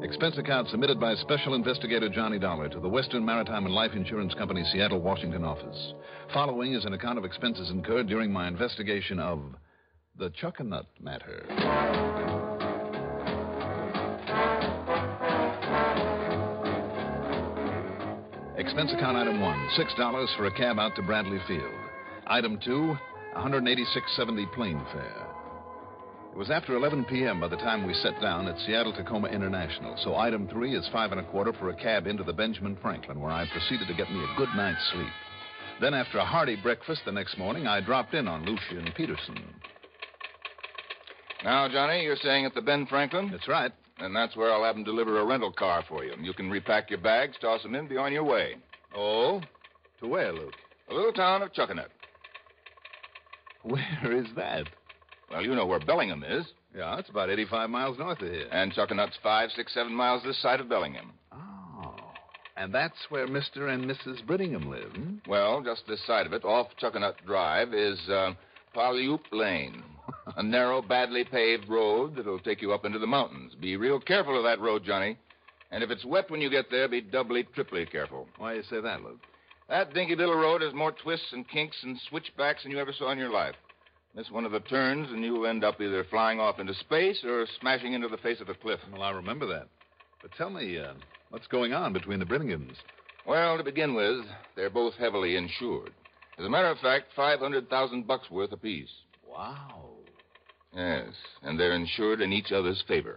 Expense account submitted by Special Investigator Johnny Dollar to the Western Maritime and Life Insurance Company, Seattle, Washington office. Following is an account of expenses incurred during my investigation of the Chuckanut matter. Expense account item 1, $6 for a cab out to Bradley Field. Item 2, $186.70 plane fare. It was after 11 p.m. by the time we set down at Seattle-Tacoma International, so item 3 is $5.25 for a cab into the Benjamin Franklin, where I proceeded to get me a good night's sleep. Then, after a hearty breakfast the next morning, I dropped in on Lucien Peterson. Now, Johnny, you're staying at the Ben Franklin? That's right. And that's where I'll have them deliver a rental car for you. You can repack your bags, toss them in, be on your way. Oh? To where, Luke? The little town of Chuckanut. Where is that? Well, you know where Bellingham is. Yeah, it's about 85 miles north of here. And Chuckanut's 5, 6, 7 miles this side of Bellingham. Oh. And that's where Mr. and Mrs. Brittingham live, hmm? Well, just this side of it, off Chuckanut Drive, is Paleoop Lane. A narrow, badly paved road that'll take you up into the mountains. Be real careful of that road, Johnny. And if it's wet when you get there, be doubly, triply careful. Why do you say that, Luke? That dinky little road has more twists and kinks and switchbacks than you ever saw in your life. Miss one of the turns, and you'll end up either flying off into space or smashing into the face of a cliff. Well, I remember that. But tell me, what's going on between the Brittinghams? Well, to begin with, they're both heavily insured. As a matter of fact, $500,000 worth apiece. Wow. Yes, and they're insured in each other's favor.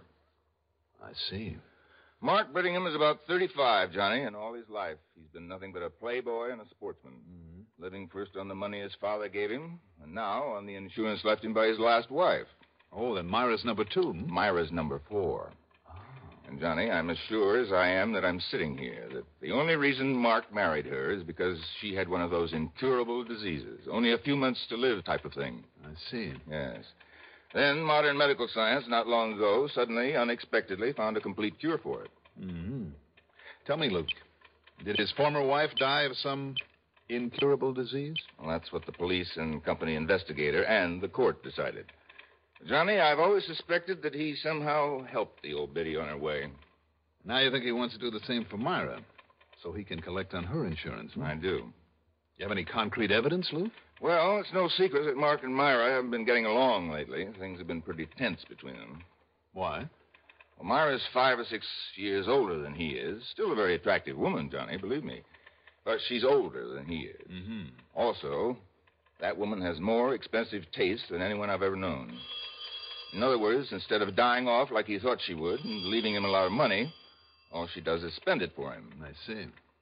I see. Mark Brittingham is about 35, Johnny, and all his life he's been nothing but a playboy and a sportsman. Mm-hmm. Living first on the money his father gave him, and now on the insurance left him by his last wife. Oh, then Myra's number 2. Myra's number 4. Oh. And, Johnny, I'm as sure as I am that I'm sitting here, that the only reason Mark married her is because she had one of those incurable diseases, only a few months to live type of thing. I see. Yes. Then modern medical science, not long ago, suddenly, unexpectedly, found a complete cure for it. Mm-hmm. Tell me, Luke, did his former wife die of some incurable disease? Well, that's what the police and company investigator and the court decided. Johnny, I've always suspected that he somehow helped the old biddy on her way. Now you think he wants to do the same for Myra, so he can collect on her insurance, huh? I do. You have any concrete evidence, Luke? Well, it's no secret that Mark and Myra haven't been getting along lately. Things have been pretty tense between them. Why? Well, Myra's 5 or 6 years older than he is. Still a very attractive woman, Johnny, believe me. But she's older than he is. Mm-hmm. Also, that woman has more expensive taste than anyone I've ever known. In other words, instead of dying off like he thought she would and leaving him a lot of money, all she does is spend it for him. I see.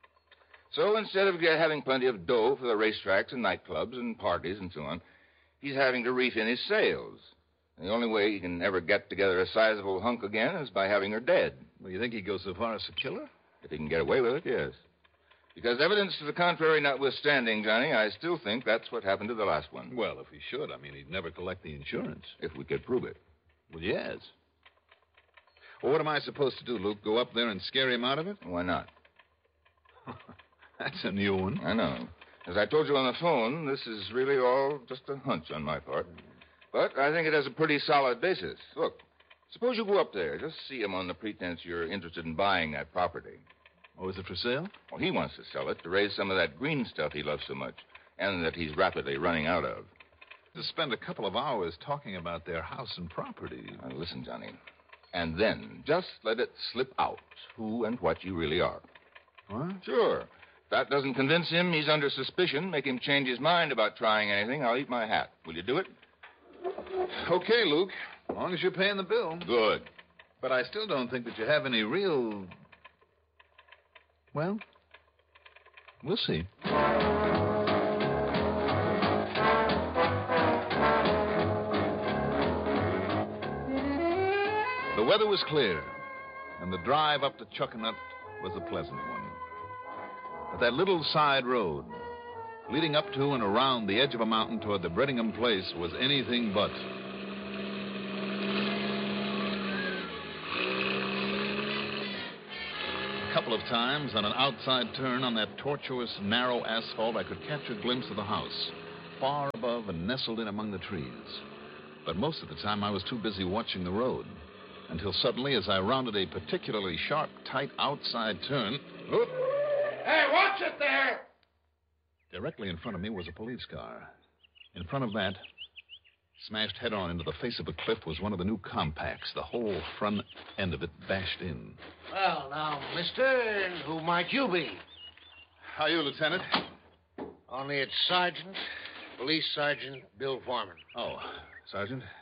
So instead of having plenty of dough for the racetracks and nightclubs and parties and so on, he's having to reef in his sails. And the only way he can ever get together a sizable hunk again is by having her dead. Well, you think he'd go so far as to kill her? If he can get away with it, yes. Because evidence to the contrary notwithstanding, Johnny, I still think that's what happened to the last one. Well, if he should, I mean, he'd never collect the insurance. If we could prove it. Well, yes. Well, what am I supposed to do, Luke? Go up there and scare him out of it? Why not? That's a new one. I know. As I told you on the phone, this is really all just a hunch on my part. But I think it has a pretty solid basis. Look, suppose you go up there. Just see him on the pretense you're interested in buying that property. Oh, is it for sale? Well, he wants to sell it to raise some of that green stuff he loves so much and that he's rapidly running out of. To spend a couple of hours talking about their house and property. Now, listen, Johnny. And then just let it slip out who and what you really are. What? Sure. If that doesn't convince him he's under suspicion, make him change his mind about trying anything, I'll eat my hat. Will you do it? Okay, Luke. As long as you're paying the bill. Good. But I still don't think that you have any real... Well, we'll see. The weather was clear, and the drive up to Chuckanut was a pleasant one. But that little side road, leading up to and around the edge of a mountain toward the Brittingham place, was anything but. A couple of times on an outside turn on that tortuous, narrow asphalt, I could catch a glimpse of the house, far above and nestled in among the trees. But most of the time, I was too busy watching the road. until suddenly, as I rounded a particularly sharp, tight outside turn, Oop. Hey, watch it there! directly in front of me was a police car. In front of that, smashed head-on into the face of a cliff, was one of the new compacts, the whole front end of it bashed in. Well, now, mister, who might you be? How are you, Lieutenant? Only it's Sergeant, Police Sergeant Bill Foreman. Oh, Sergeant,